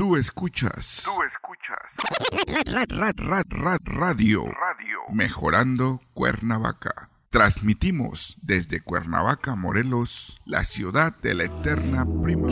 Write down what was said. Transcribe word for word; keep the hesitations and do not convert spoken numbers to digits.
Tú escuchas. Tú escuchas. Ra, ra, ra, ra, radio. Radio. Mejorando Cuernavaca. Transmitimos desde Cuernavaca, Morelos, la ciudad de la eterna primavera.